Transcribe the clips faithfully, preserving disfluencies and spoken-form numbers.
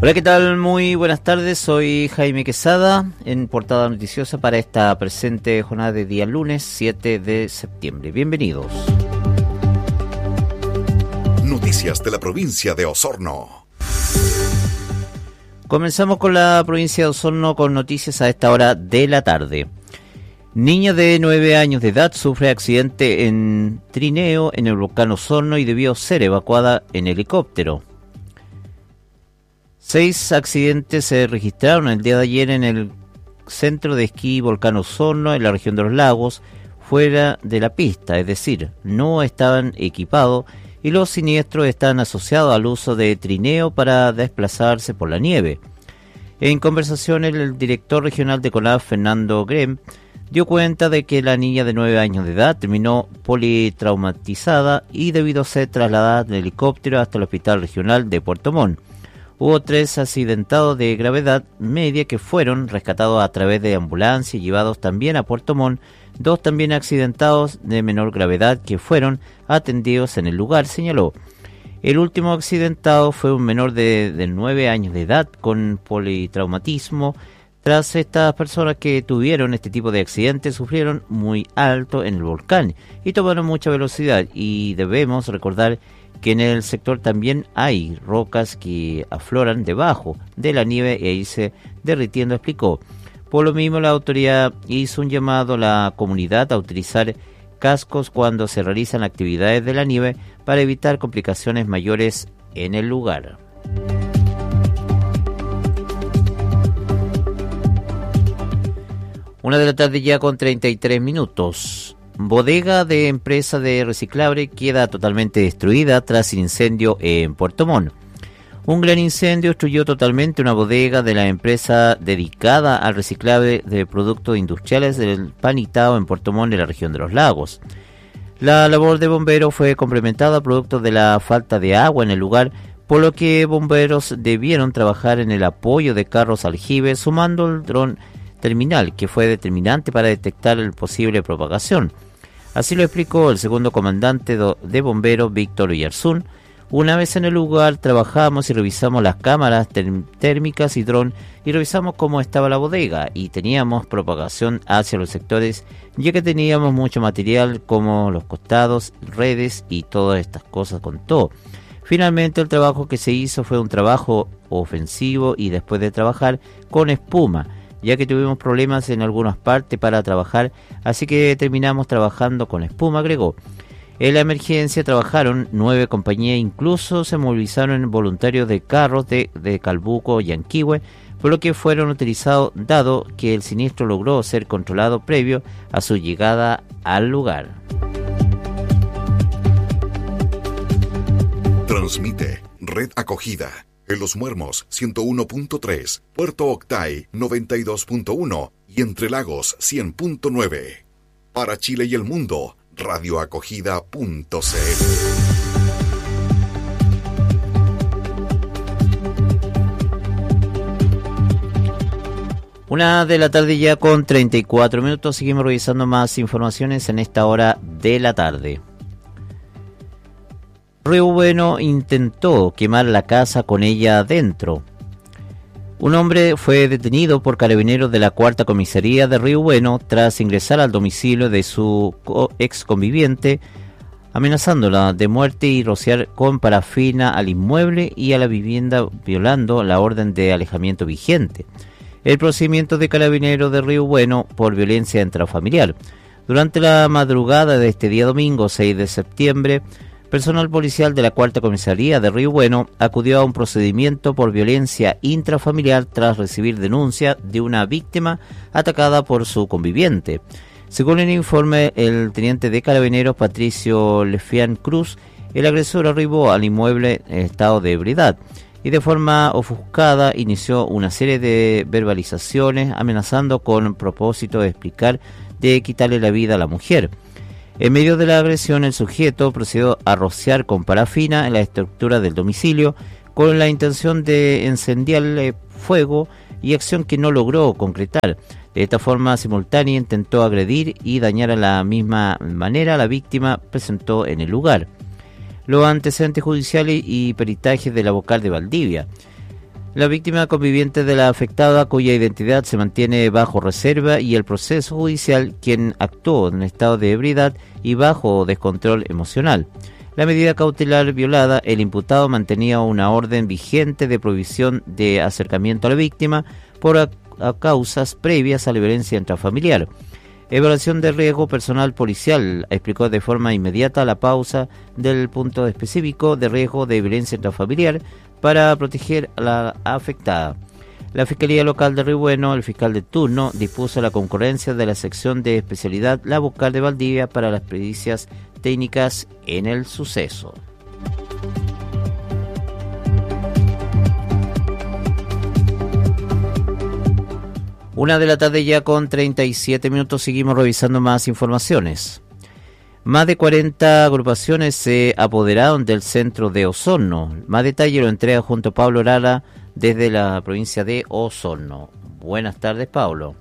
Hola, ¿qué tal? Muy buenas tardes, soy Jaime Quesada en Portada Noticiosa para esta presente jornada de día lunes siete de septiembre. Bienvenidos. Noticias de la provincia de Osorno. Comenzamos con la provincia de Osorno con noticias a esta hora de la tarde. Niña de nueve años de edad sufre accidente en trineo en el volcán Osorno y debió ser evacuada en helicóptero. Seis accidentes se registraron el día de ayer en el centro de esquí Volcán Osorno, en la región de los lagos, fuera de la pista, es decir, no estaban equipados y los siniestros están asociados al uso de trineo para desplazarse por la nieve. En conversación, el director regional de CONAF, Fernando Grem, dio cuenta de que la niña de nueve años de edad terminó politraumatizada y debido a ser trasladada en helicóptero hasta el Hospital Regional de Puerto Montt. Hubo tres accidentados de gravedad media que fueron rescatados a través de ambulancia y llevados también a Puerto Montt, dos también accidentados de menor gravedad que fueron atendidos en el lugar, señaló. El último accidentado fue un menor de, de nueve años de edad con politraumatismo. Tras estas personas que tuvieron este tipo de accidentes sufrieron muy alto en el volcán y tomaron mucha velocidad, y debemos recordar que en el sector también hay rocas que afloran debajo de la nieve e irse derritiendo, explicó. Por lo mismo, la autoridad hizo un llamado a la comunidad a utilizar cascos cuando se realizan actividades de la nieve para evitar complicaciones mayores en el lugar. Una de la tarde ya con treinta y tres minutos. Bodega de empresa de reciclable queda totalmente destruida tras incendio en Puerto Montt. Un gran incendio destruyó totalmente una bodega de la empresa dedicada al reciclable de productos industriales del Panitao en Puerto Montt, en la región de los lagos. La labor de bomberos fue complementada producto de la falta de agua en el lugar, por lo que bomberos debieron trabajar en el apoyo de carros aljibes, sumando el dron terminal, que fue determinante para detectar la posible propagación. Así lo explicó el segundo comandante de bomberos, Víctor Oyarzún. Una vez en el lugar, trabajamos y revisamos las cámaras térmicas y dron y revisamos cómo estaba la bodega, y teníamos propagación hacia los sectores, ya que teníamos mucho material como los costados, redes y todas estas cosas, contó. Finalmente, el trabajo que se hizo fue un trabajo ofensivo y después de trabajar con espuma, ya que tuvimos problemas en algunas partes para trabajar, así que terminamos trabajando con espuma, agregó. En la emergencia trabajaron nueve compañías, incluso se movilizaron voluntarios de carros de, de Calbuco y Yanquihue, por lo que fueron utilizados, dado que el siniestro logró ser controlado previo a su llegada al lugar. Transmite Red Acogida. En Los Muermos, ciento uno punto tres, Puerto Octay, noventa y dos punto uno y Entre Lagos, cien punto nueve. Para Chile y el mundo, radioacogida punto c l. Una de la tarde ya con treinta y cuatro minutos, seguimos revisando más informaciones en esta hora de la tarde. Río Bueno intentó quemar la casa con ella adentro. Un hombre fue detenido por carabineros de la cuarta comisaría de Río Bueno tras ingresar al domicilio de su ex conviviente, amenazándola de muerte y rociar con parafina al inmueble y a la vivienda, violando la orden de alejamiento vigente. El procedimiento de carabineros de Río Bueno por violencia intrafamiliar. Durante la madrugada de este día domingo seis de septiembre, personal policial de la cuarta comisaría de Río Bueno acudió a un procedimiento por violencia intrafamiliar tras recibir denuncia de una víctima atacada por su conviviente. Según el informe, el teniente de carabineros Patricio Lefián Cruz, el agresor arribó al inmueble en estado de ebriedad y de forma ofuscada inició una serie de verbalizaciones amenazando con propósito de explicar de quitarle la vida a la mujer. En medio de la agresión, el sujeto procedió a rociar con parafina en la estructura del domicilio con la intención de encenderle fuego, y acción que no logró concretar. De esta forma simultánea intentó agredir y dañar a la misma manera a la víctima presentó en el lugar. Los antecedentes judiciales y peritajes de la vocal de Valdivia. La víctima conviviente de la afectada, cuya identidad se mantiene bajo reserva, y el proceso judicial, quien actuó en estado de ebriedad y bajo descontrol emocional. La medida cautelar violada, el imputado mantenía una orden vigente de prohibición de acercamiento a la víctima por a, a causas previas a la violencia intrafamiliar. Evaluación de riesgo personal policial, explicó de forma inmediata la pausa del punto específico de riesgo de violencia intrafamiliar para proteger a la afectada. La Fiscalía Local de Río Bueno, el fiscal de turno, dispuso la concurrencia de la sección de especialidad La Vocal de Valdivia para las pericias técnicas en el suceso. Una de la tarde ya con treinta y siete minutos, seguimos revisando más informaciones. Más de cuarenta agrupaciones se apoderaron del centro de Osorno. Más detalle lo entrega junto a Pablo Lara desde la provincia de Osorno. Buenas tardes, Pablo.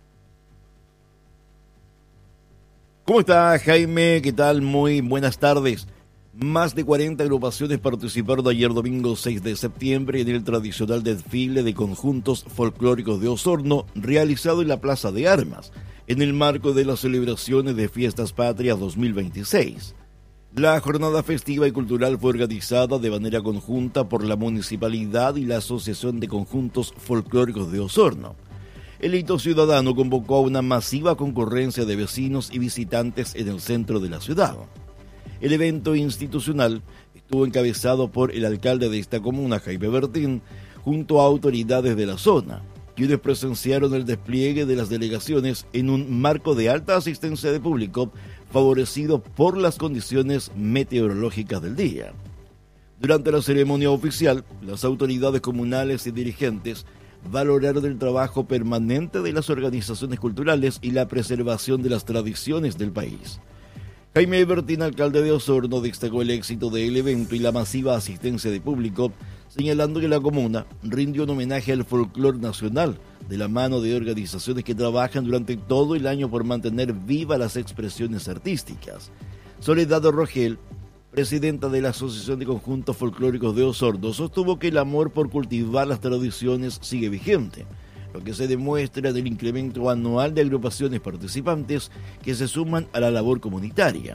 ¿Cómo está, Jaime? ¿Qué tal? Muy buenas tardes. Más de cuarenta agrupaciones participaron ayer domingo seis de septiembre en el tradicional desfile de conjuntos folclóricos de Osorno realizado en la Plaza de Armas, en el marco de las celebraciones de Fiestas Patrias dos mil veintiséis. La jornada festiva y cultural fue organizada de manera conjunta por la Municipalidad y la Asociación de Conjuntos Folclóricos de Osorno. El hito ciudadano convocó a una masiva concurrencia de vecinos y visitantes en el centro de la ciudad. El evento institucional estuvo encabezado por el alcalde de esta comuna, Jaime Bertín, junto a autoridades de la zona, quienes presenciaron el despliegue de las delegaciones en un marco de alta asistencia de público favorecido por las condiciones meteorológicas del día. Durante la ceremonia oficial, las autoridades comunales y dirigentes valoraron el trabajo permanente de las organizaciones culturales y la preservación de las tradiciones del país. Jaime Bertín, alcalde de Osorno, destacó el éxito del evento y la masiva asistencia de público, señalando que la comuna rindió un homenaje al folclore nacional de la mano de organizaciones que trabajan durante todo el año por mantener vivas las expresiones artísticas. Soledad Rogel, presidenta de la Asociación de Conjuntos Folclóricos de Osorno, sostuvo que el amor por cultivar las tradiciones sigue vigente, lo que se demuestra en el incremento anual de agrupaciones participantes que se suman a la labor comunitaria.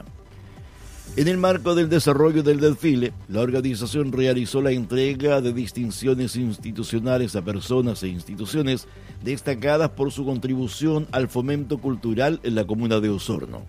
En el marco del desarrollo del desfile, la organización realizó la entrega de distinciones institucionales a personas e instituciones destacadas por su contribución al fomento cultural en la comuna de Osorno.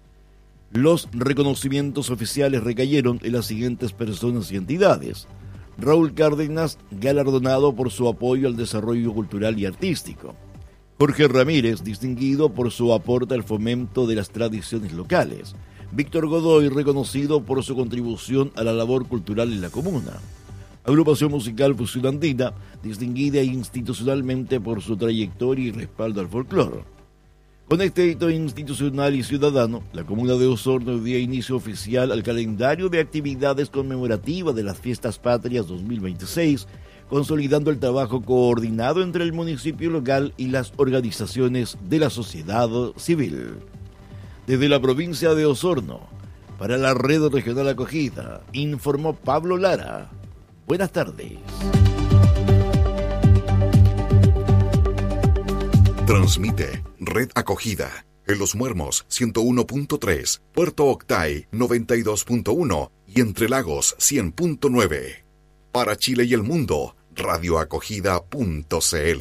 Los reconocimientos oficiales recayeron en las siguientes personas y entidades: Raúl Cárdenas, galardonado por su apoyo al desarrollo cultural y artístico; Jorge Ramírez, distinguido por su aporte al fomento de las tradiciones locales; Víctor Godoy, reconocido por su contribución a la labor cultural en la comuna; Agrupación Musical Fusión Andina, distinguida institucionalmente por su trayectoria y respaldo al folclore. Con este hito institucional y ciudadano, la comuna de Osorno dio inicio oficial al calendario de actividades conmemorativas de las Fiestas Patrias dos mil veintiséis, consolidando el trabajo coordinado entre el municipio local y las organizaciones de la sociedad civil. Desde la provincia de Osorno, para la Red Regional Acogida, informó Pablo Lara. Buenas tardes. Transmite Red Acogida en Los Muermos ciento uno punto tres, Puerto Octay noventa y dos punto uno y Entre Lagos cien punto nueve. Para Chile y el mundo, radioacogida punto cl.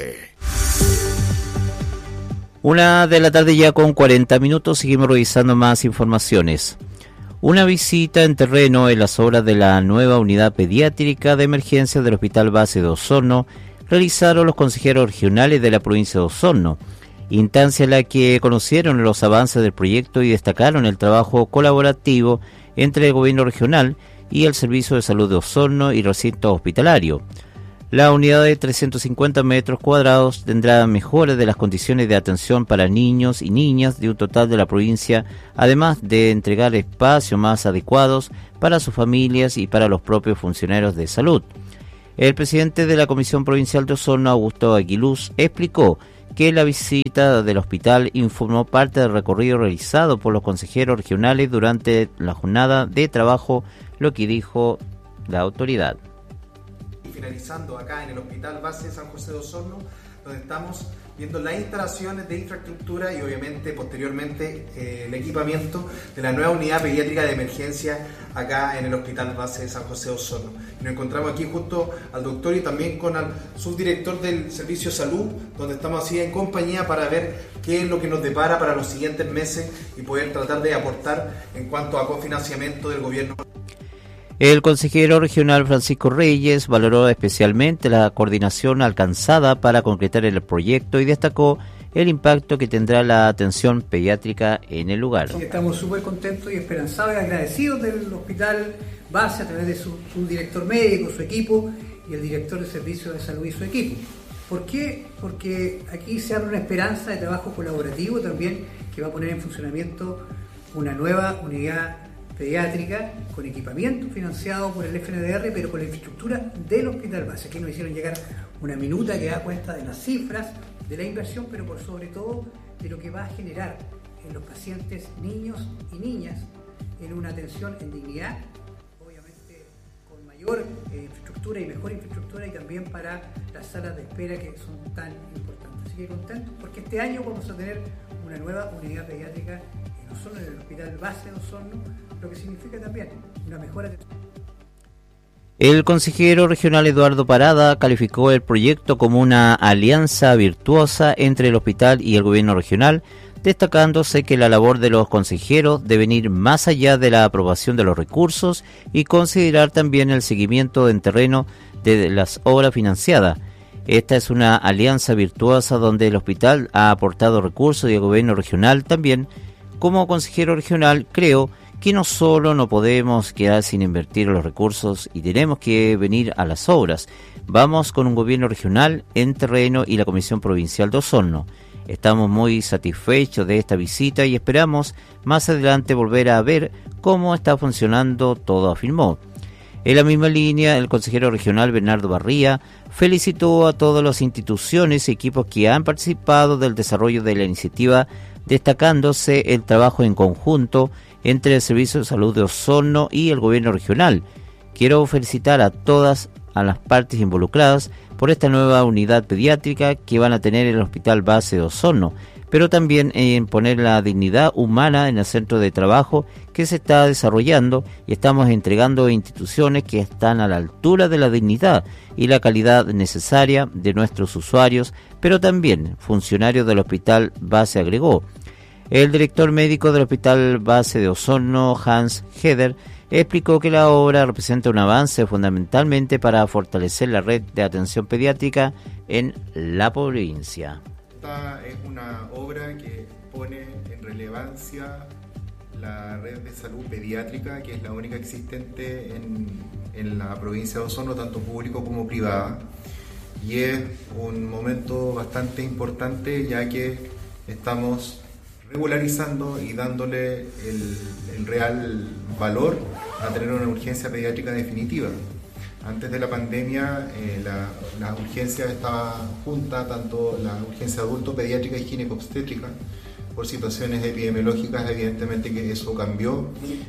Una de la tarde ya con cuarenta minutos, seguimos revisando más informaciones. Una visita en terreno en las obras de la nueva unidad pediátrica de emergencia del Hospital Base de Osorno realizaron los consejeros regionales de la provincia de Osorno, instancia en la que conocieron los avances del proyecto y destacaron el trabajo colaborativo entre el gobierno regional y el Servicio de Salud de Osorno y recinto hospitalario. La unidad de trescientos cincuenta metros cuadrados tendrá mejoras de las condiciones de atención para niños y niñas de un total de la provincia, además de entregar espacios más adecuados para sus familias y para los propios funcionarios de salud. El presidente de la Comisión Provincial de Osorno, Augusto Aguiluz, explicó que la visita del hospital informó parte del recorrido realizado por los consejeros regionales durante la jornada de trabajo, lo que dijo la autoridad. finalizando acá en el Hospital Base de San José de Osorno, donde estamos viendo las instalaciones de infraestructura y obviamente posteriormente eh, el equipamiento de la nueva unidad pediátrica de emergencia acá en el Hospital Base de San José de Osorno. Y nos encontramos aquí justo al doctor y también con el subdirector del Servicio de Salud, donde estamos así en compañía para ver qué es lo que nos depara para los siguientes meses y poder tratar de aportar en cuanto a cofinanciamiento del gobierno. El consejero regional Francisco Reyes valoró especialmente la coordinación alcanzada para concretar el proyecto y destacó el impacto que tendrá la atención pediátrica en el lugar. Estamos súper contentos y esperanzados y agradecidos del Hospital Base a través de su, su director médico, su equipo y el director de Servicios de Salud y su equipo. ¿Por qué? Porque aquí se abre una esperanza de trabajo colaborativo también que va a poner en funcionamiento una nueva unidad pediátrica con equipamiento financiado por el F N D R, pero con la infraestructura del Hospital Base. Aquí nos hicieron llegar una minuta que da cuenta de las cifras de la inversión, pero por sobre todo de lo que va a generar en los pacientes niños y niñas en una atención en dignidad, obviamente con mayor eh, infraestructura y mejor infraestructura, y también para las salas de espera que son tan importantes. Así que contentos porque este año vamos a tener una nueva unidad pediátrica no solo en el Hospital Base de Osorno, lo que significa también una mejora. El consejero regional Eduardo Parada calificó el proyecto como una alianza virtuosa entre el hospital y el gobierno regional, destacándose que la labor de los consejeros debe ir más allá de la aprobación de los recursos y considerar también el seguimiento en terreno de las obras financiadas. Esta es una alianza virtuosa donde el hospital ha aportado recursos y el gobierno regional también. Como consejero regional, creo que no solo no podemos quedar sin invertir los recursos y tenemos que venir a las obras. Vamos con un gobierno regional en terreno y la Comisión Provincial de Osorno. Estamos muy satisfechos de esta visita y esperamos más adelante volver a ver cómo está funcionando todo, afirmó. En la misma línea, el consejero regional Bernardo Barría felicitó a todas las instituciones y equipos que han participado del desarrollo de la iniciativa, destacándose el trabajo en conjunto entre el Servicio de Salud de Osorno y el gobierno regional. Quiero felicitar a todas a las partes involucradas por esta nueva unidad pediátrica que van a tener en el Hospital Base de Osorno, pero también en poner la dignidad humana en el centro de trabajo que se está desarrollando, y estamos entregando instituciones que están a la altura de la dignidad y la calidad necesaria de nuestros usuarios, pero también funcionarios del Hospital Base, agregó. El director médico del Hospital Base de Osorno, Hans Heder, explicó que la obra representa un avance fundamentalmente para fortalecer la red de atención pediátrica en la provincia. Esta es una obra que pone en relevancia la red de salud pediátrica, que es la única existente en, en la provincia de Osorno, tanto público como privada, y es un momento bastante importante ya que estamos regularizando y dándole el, el real valor a tener una urgencia pediátrica definitiva. Antes de la pandemia, eh, la, la urgencia estaba junta, tanto la urgencia adulto, pediátrica y ginecobstétrica. Por situaciones epidemiológicas, evidentemente que eso cambió,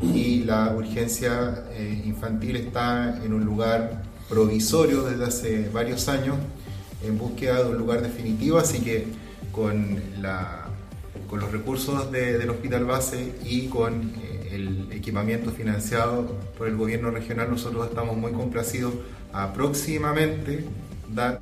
y la urgencia eh, infantil está en un lugar provisorio desde hace varios años, en búsqueda de un lugar definitivo, así que con, la, con los recursos de, del Hospital Base y con eh, el equipamiento financiado por el gobierno regional, nosotros estamos muy complacidos a próximamente dar.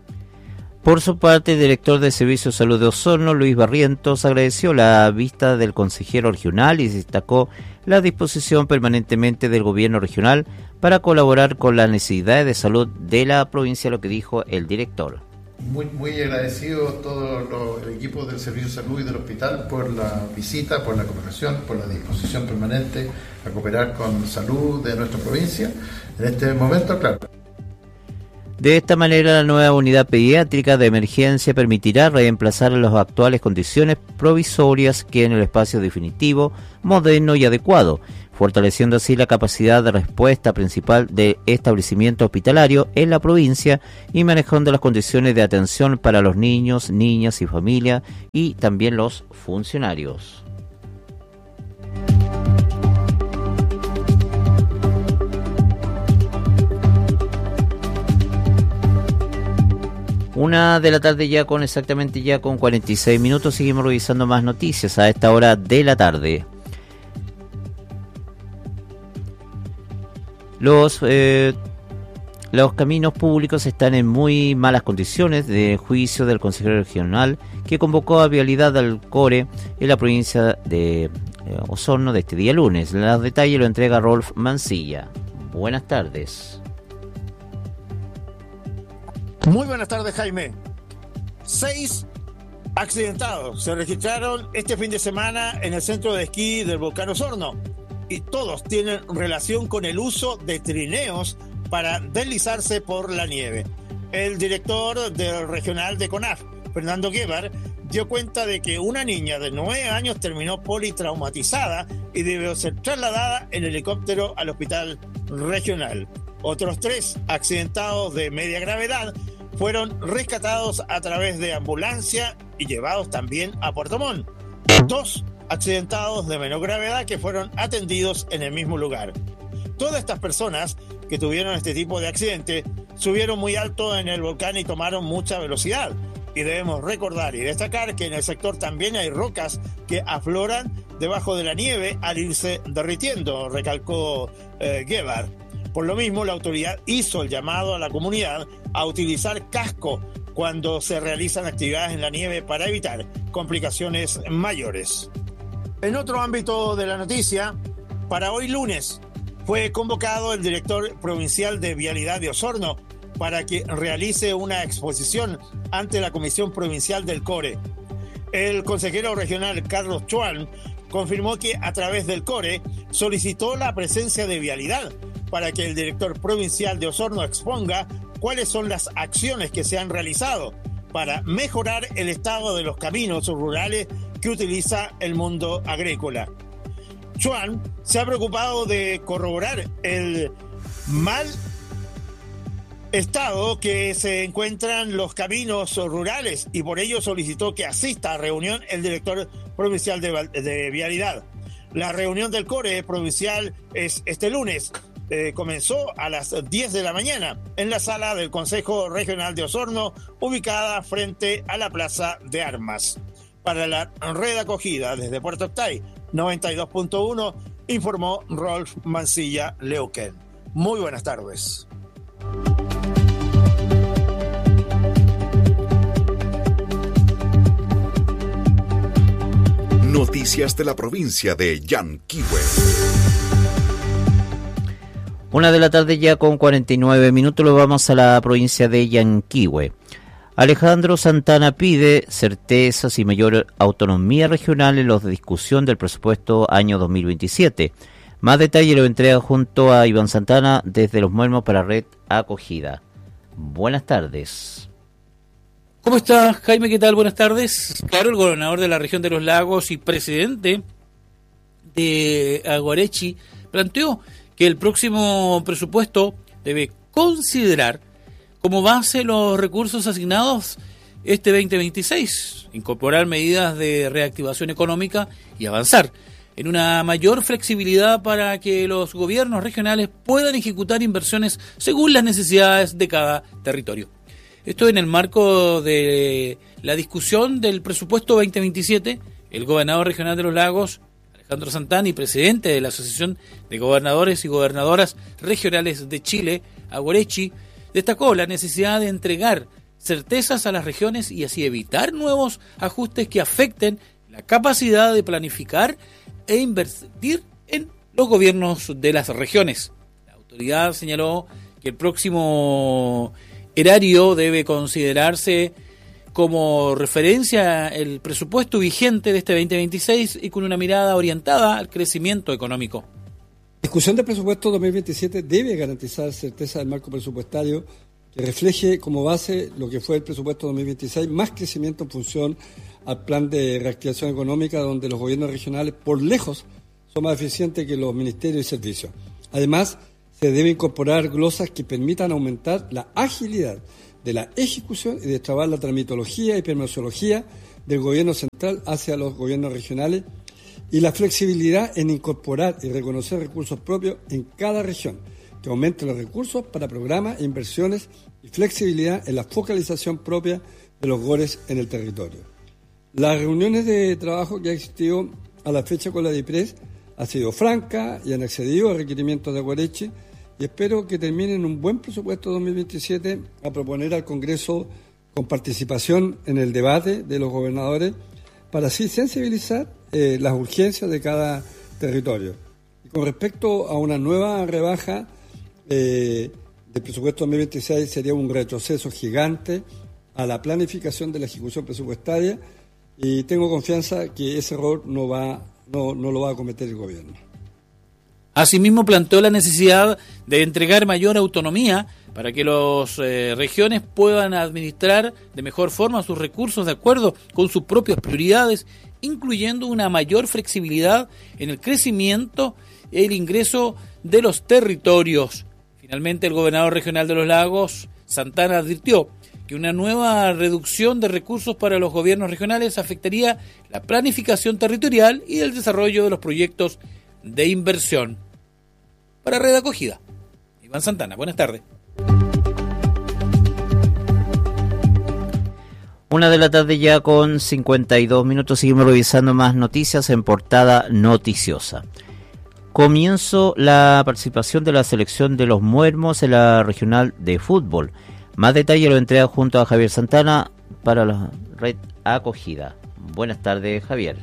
Por su parte, el director del Servicio de Salud de Osorno, Luis Barrientos, agradeció la visita del consejero regional y destacó la disposición permanentemente del gobierno regional para colaborar con las necesidades de salud de la provincia, lo que dijo el director. Muy, muy agradecidos todos los equipos del Servicio de Salud y del hospital por la visita, por la cooperación, por la disposición permanente a cooperar con salud de nuestra provincia. En este momento, claro. De esta manera, la nueva unidad pediátrica de emergencia permitirá reemplazar las actuales condiciones provisorias que en el espacio definitivo, moderno y adecuado, fortaleciendo así la capacidad de respuesta principal de establecimiento hospitalario en la provincia y manejando las condiciones de atención para los niños, niñas y familia y también los funcionarios. Una de la tarde ya con exactamente ya con cuarenta y seis minutos. Seguimos revisando más noticias a esta hora de la tarde. Los eh, los caminos públicos están en muy malas condiciones, de juicio del consejero regional que convocó a Vialidad al CORE en la provincia de eh, Osorno de este día lunes. Los detalles lo entrega Rolf Mancilla. Buenas tardes. Muy buenas tardes, Jaime. Seis accidentados se registraron este fin de semana en el centro de esquí del volcán Osorno y todos tienen relación con el uso de trineos para deslizarse por la nieve. El director del regional de CONAF, Fernando Guevara, dio cuenta de que una niña de nueve años terminó politraumatizada y debió ser trasladada en helicóptero al hospital regional. Otros tres accidentados de media gravedad fueron rescatados a través de ambulancia y llevados también a Puerto Montt. Dos accidentados de menor gravedad que fueron atendidos en el mismo lugar. Todas estas personas que tuvieron este tipo de accidente subieron muy alto en el volcán y tomaron mucha velocidad. Y debemos recordar y destacar que en el sector también hay rocas que afloran debajo de la nieve al irse derritiendo, recalcó eh, Guevara. Por lo mismo, la autoridad hizo el llamado a la comunidad a utilizar casco cuando se realizan actividades en la nieve para evitar complicaciones mayores. En otro ámbito de la noticia, para hoy lunes fue convocado el director provincial de Vialidad de Osorno para que realice una exposición ante la Comisión Provincial del CORE. El consejero regional Carlos Chuan confirmó que a través del CORE solicitó la presencia de Vialidad para que el director provincial de Osorno exponga cuáles son las acciones que se han realizado para mejorar el estado de los caminos rurales que utiliza el mundo agrícola. Chuan se ha preocupado de corroborar el mal estado que se encuentran los caminos rurales y por ello solicitó que asista a reunión el director provincial de, de Vialidad. La reunión del CORE provincial es este lunes. Eh, comenzó a las diez de la mañana en la sala del Consejo Regional de Osorno, ubicada frente a la Plaza de Armas. Para la red acogida desde Puerto Octay noventa y dos punto uno, informó Rolf Mancilla Leuquén. Muy buenas tardes. Noticias de la provincia de Yanquihue. Una de la tarde ya con cuarenta y nueve minutos, lo vamos a la provincia de Yanquihue. Alejandro Santana pide certezas y mayor autonomía regional en la discusión del presupuesto año dos mil veintisiete. Más detalle lo entrega junto a Iván Santana desde Los Muermos para Red Acogida. Buenas tardes. ¿Cómo estás, Jaime? ¿Qué tal? Buenas tardes. Claro, el gobernador de la región de los Lagos y presidente de Aguarechi planteó que el próximo presupuesto debe considerar como base los recursos asignados este veinte veintiséis, incorporar medidas de reactivación económica y avanzar en una mayor flexibilidad para que los gobiernos regionales puedan ejecutar inversiones según las necesidades de cada territorio. Esto en el marco de la discusión del presupuesto veinte veintisiete, el gobernador regional de los Lagos, Alejandro Santana, y presidente de la Asociación de Gobernadores y Gobernadoras Regionales de Chile, Aguarechi, destacó la necesidad de entregar certezas a las regiones y así evitar nuevos ajustes que afecten la capacidad de planificar e invertir en los gobiernos de las regiones. La autoridad señaló que el próximo erario debe considerarse como referencia el presupuesto vigente de este veinte veintiséis y con una mirada orientada al crecimiento económico. La discusión del presupuesto dos mil veintisiete debe garantizar certeza del marco presupuestario que refleje como base lo que fue el presupuesto dos mil veintiséis, más crecimiento en función al plan de reactivación económica, donde los gobiernos regionales por lejos son más eficientes que los ministerios y servicios. Además, se debe incorporar glosas que permitan aumentar la agilidad de la ejecución y destrabar la tramitología y permisología del gobierno central hacia los gobiernos regionales y la flexibilidad en incorporar y reconocer recursos propios en cada región, que aumente los recursos para programas e inversiones y flexibilidad en la focalización propia de los goles en el territorio. Las reuniones de trabajo que ha existido a la fecha con la DIPRES ha sido franca y han accedido a requerimientos de Aguareche y espero que terminen un buen presupuesto dos mil veintisiete a proponer al Congreso con participación en el debate de los gobernadores para así sensibilizar eh, las urgencias de cada territorio. Y con respecto a una nueva rebaja eh, del presupuesto dos mil veintiséis sería un retroceso gigante a la planificación de la ejecución presupuestaria y tengo confianza que ese error no va no, no lo va a cometer el gobierno. Asimismo, planteó la necesidad de entregar mayor autonomía para que las eh, regiones puedan administrar de mejor forma sus recursos de acuerdo con sus propias prioridades, incluyendo una mayor flexibilidad en el crecimiento y el ingreso de los territorios. Finalmente, el gobernador regional de los Lagos, Santana, advirtió que una nueva reducción de recursos para los gobiernos regionales afectaría la planificación territorial y el desarrollo de los proyectos de inversión. Para Red Acogida, Iván Santana, buenas tardes. Una de la tarde ya con cincuenta y dos minutos, seguimos revisando más noticias en portada noticiosa. Comienzo la participación de la selección de los Muermos en la regional de fútbol. Más detalle lo entrega junto a Javier Santana para la Red Acogida. Buenas tardes, Javier.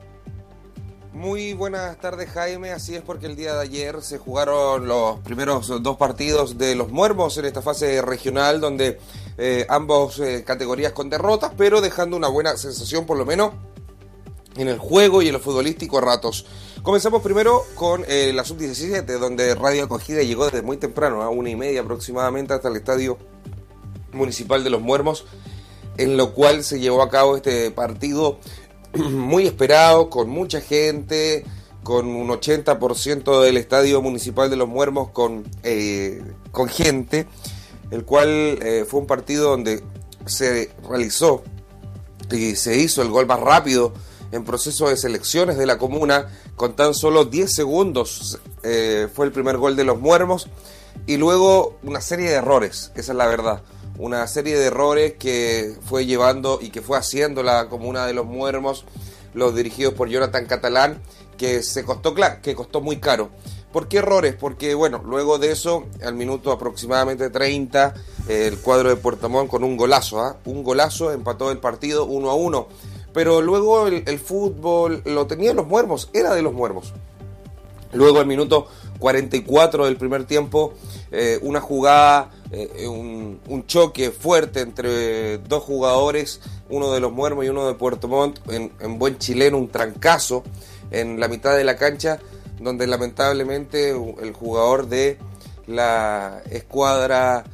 Muy buenas tardes, Jaime. Así es, porque el día de ayer se jugaron los primeros dos partidos de los Muermos en esta fase regional, donde eh, ambos eh, categorías con derrotas, pero dejando una buena sensación por lo menos en el juego y en lo futbolístico a ratos. Comenzamos primero con eh, la sub diecisiete, donde Radio Acogida llegó desde muy temprano, a una y media aproximadamente, hasta el estadio municipal de los Muermos, en lo cual se llevó a cabo este partido muy esperado, con mucha gente, con un ochenta por ciento del estadio municipal de los Muermos con, eh, con gente, el cual eh, fue un partido donde se realizó y se hizo el gol más rápido en proceso de selecciones de la comuna, con tan solo diez segundos eh, fue el primer gol de los Muermos, y luego una serie de errores, esa es la verdad. Una serie de errores que fue llevando y que fue haciendo la comuna de los Muermos, los dirigidos por Jonathan Catalán, que se costó que costó muy caro. ¿Por qué errores? Porque, bueno, luego de eso, al minuto aproximadamente treinta, eh, el cuadro de Puerto Montt con un golazo, ¿eh? un golazo, empató el partido uno a uno. Pero luego el, el fútbol lo tenían los Muermos, era de los Muermos. Luego al minuto cuarenta y cuatro del primer tiempo, eh, una jugada, eh, un, un choque fuerte entre dos jugadores, uno de los Muermos y uno de Puerto Montt, en, en buen chileno, un trancazo en la mitad de la cancha, donde lamentablemente el jugador de la escuadra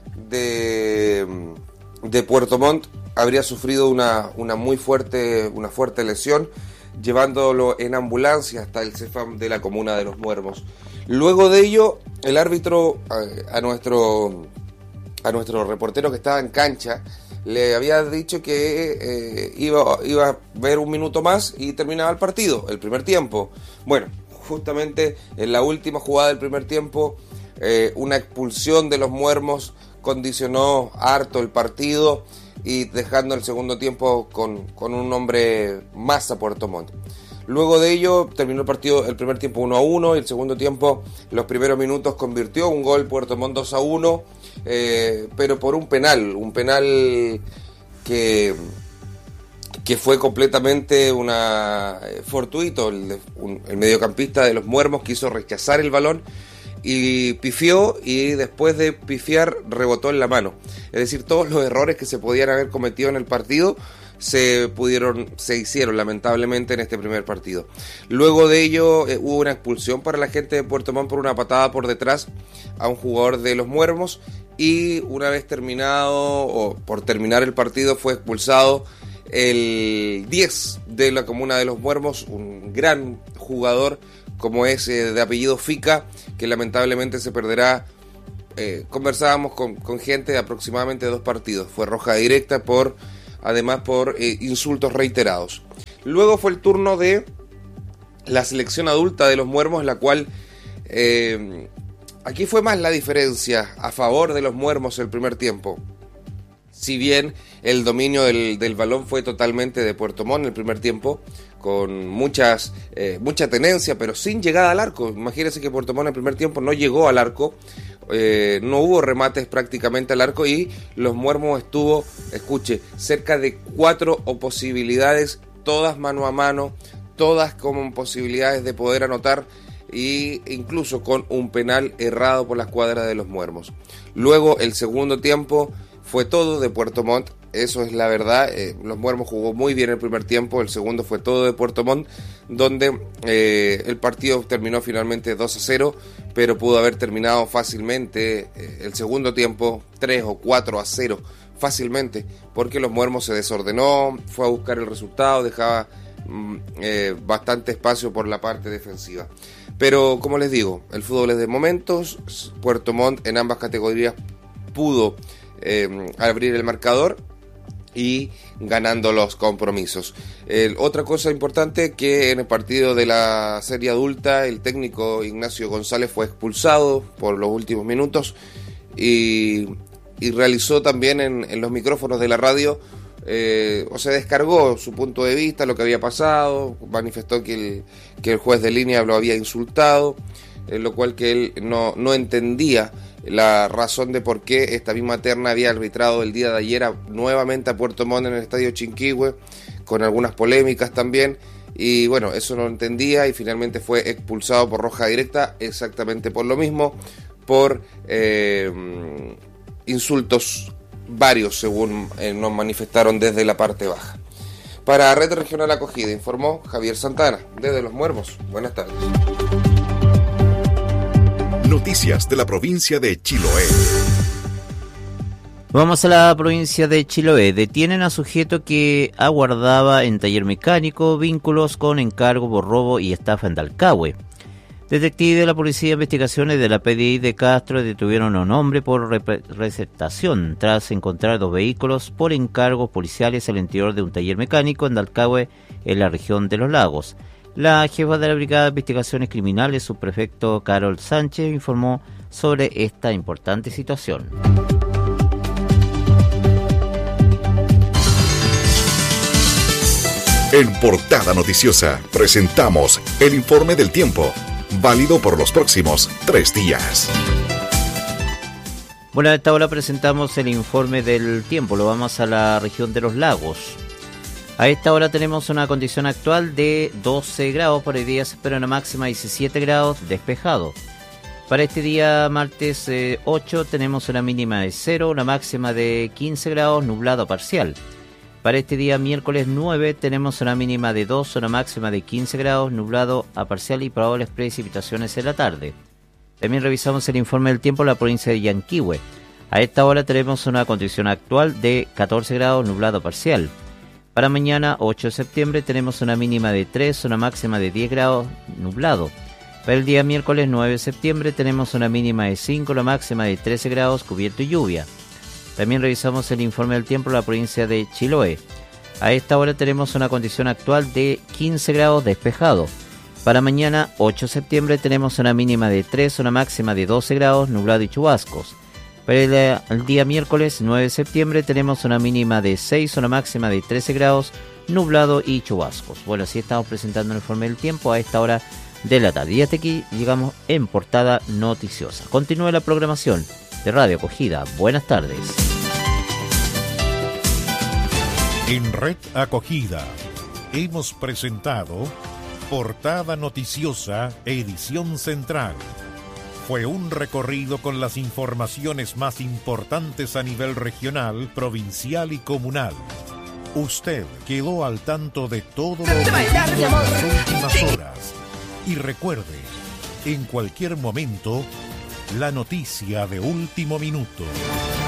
de, de Puerto Montt habría sufrido una, una muy fuerte, una fuerte lesión, llevándolo en ambulancia hasta el CEFAM de la comuna de los Muermos. Luego de ello, el árbitro a, a nuestro a nuestro reportero que estaba en cancha le había dicho que eh, iba, iba a ver un minuto más y terminaba el partido, el primer tiempo. Bueno, justamente en la última jugada del primer tiempo, eh, una expulsión de los Muermos condicionó harto el partido, y dejando el segundo tiempo con, con un hombre más a Puerto Montt. Luego de ello terminó el partido, el primer tiempo uno a uno, y el segundo tiempo, los primeros minutos, convirtió un gol Puerto Montt dos a uno, eh, pero por un penal, un penal que, que fue completamente una eh, fortuito. El, un, el mediocampista de los Muermos quiso rechazar el balón y pifió, y después de pifiar rebotó en la mano. Es decir, todos los errores que se podían haber cometido en el partido se pudieron, se hicieron lamentablemente en este primer partido. Luego de ello eh, hubo una expulsión para la gente de Puerto Montt por una patada por detrás a un jugador de los Muermos, y una vez terminado, o por terminar el partido, fue expulsado el diez de la comuna de los Muermos, un gran jugador como es eh, de apellido Fica, que lamentablemente se perderá. Eh, conversábamos con, con gente de aproximadamente dos partidos. Fue roja directa, por además por eh, insultos reiterados. Luego fue el turno de la selección adulta de los Muermos, la cual eh, aquí fue más la diferencia a favor de los muermos el primer tiempo. Si bien el dominio del, del balón fue totalmente de Puerto Montt en el primer tiempo, con muchas eh, mucha tenencia, pero sin llegada al arco. Imagínense que Puerto Montt en el primer tiempo no llegó al arco, eh, no hubo remates prácticamente al arco y los muermos estuvo, escuche, cerca de cuatro posibilidades, todas mano a mano, todas con posibilidades de poder anotar e incluso con un penal errado por la escuadra de los muermos. Luego el segundo tiempo fue todo de Puerto Montt, eso es la verdad. Eh, los muermos jugó muy bien el primer tiempo, el segundo fue todo de Puerto Montt, donde eh, el partido terminó finalmente dos a cero, pero pudo haber terminado fácilmente eh, el segundo tiempo tres o cuatro a cero, fácilmente, porque los muermos se desordenó, fue a buscar el resultado, dejaba mm, eh, bastante espacio por la parte defensiva. Pero como les digo, el fútbol es de momentos. Puerto Montt en ambas categorías pudo eh, abrir el marcador y ganando los compromisos. Eh, otra cosa importante, que en el partido de la serie adulta el técnico Ignacio González fue expulsado por los últimos minutos y, y realizó también en, en los micrófonos de la radio, eh, o se descargó su punto de vista, lo que había pasado, manifestó que el, que el juez de línea lo había insultado, en lo cual que él no, no entendía la razón de por qué esta misma terna había arbitrado el día de ayer a, nuevamente a Puerto Montt en el estadio Chinquihue, con algunas polémicas también, y bueno, eso no lo entendía y finalmente fue expulsado por roja directa, exactamente por lo mismo, por eh, insultos varios, según eh, nos manifestaron desde la parte baja. Para Red Regional Acogida informó Javier Santana, desde Los Muermos. Buenas tardes. Noticias de la provincia de Chiloé. Vamos a la provincia de Chiloé. Detienen a sujeto que aguardaba en taller mecánico vínculos con encargo por robo y estafa en Dalcahue. Detectives de la Policía de Investigaciones de la P D I de Castro detuvieron a un hombre por receptación tras encontrar dos vehículos por encargos policiales al interior de un taller mecánico en Dalcahue, en la región de Los Lagos. La jefa de la Brigada de Investigaciones Criminales, subprefecto Carol Sánchez, informó sobre esta importante situación. En Portada Noticiosa presentamos el informe del tiempo, válido por los próximos tres días. Bueno, a esta hora presentamos el informe del tiempo. Lo vamos a la región de Los Lagos. A esta hora tenemos una condición actual de doce grados, por el día se espera una máxima de diecisiete grados, despejado. Para este día martes eh, ocho tenemos una mínima de cero, una máxima de quince grados, nublado parcial. Para este día miércoles nueve tenemos una mínima de dos, una máxima de quince grados, nublado a parcial y probables precipitaciones en la tarde. También revisamos el informe del tiempo en la provincia de Yanquihue. A esta hora tenemos una condición actual de catorce grados, nublado parcial. Para mañana, ocho de septiembre, tenemos una mínima de tres, una máxima de diez grados, nublado. Para el día miércoles nueve de septiembre, tenemos una mínima de cinco, una máxima de trece grados, cubierto y lluvia. También revisamos el informe del tiempo en la provincia de Chiloé. A esta hora tenemos una condición actual de quince grados, despejado. Para mañana, ocho de septiembre, tenemos una mínima de tres, una máxima de doce grados, nublado y chubascos. Para el, el día miércoles nueve de septiembre tenemos una mínima de seis, una máxima de trece grados, nublado y chubascos. Bueno, así estamos presentando el informe del tiempo a esta hora de la tarde. Y hasta aquí llegamos en Portada Noticiosa. Continúe la programación de Radio Acogida. Buenas tardes. En Red Acogida hemos presentado Portada Noticiosa, edición central. Fue un recorrido con las informaciones más importantes a nivel regional, provincial y comunal. Usted quedó al tanto de todo lo ocurrido en las últimas horas. Y recuerde, en cualquier momento, la noticia de último minuto.